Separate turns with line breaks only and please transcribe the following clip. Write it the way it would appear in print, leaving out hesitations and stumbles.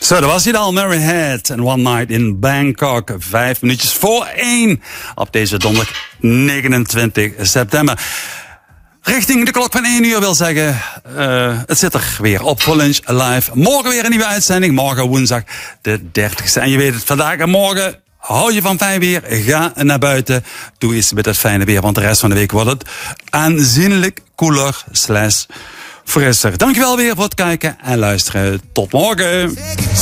Zo, dat was hij dan. Mary Had en One Night in Bangkok. 5 minuutjes voor 1 op deze donderdag 29 september. Richting de klok van 1 uur wil zeggen, het zit er weer op voor Lunch Live. Morgen weer een nieuwe uitzending. Morgen woensdag de 30ste. En je weet het, vandaag en morgen hou je van fijn weer. Ga naar buiten. Doe iets met het fijne weer, want de rest van de week wordt het aanzienlijk koeler / frisser. Dankjewel weer voor het kijken en luisteren. Tot morgen.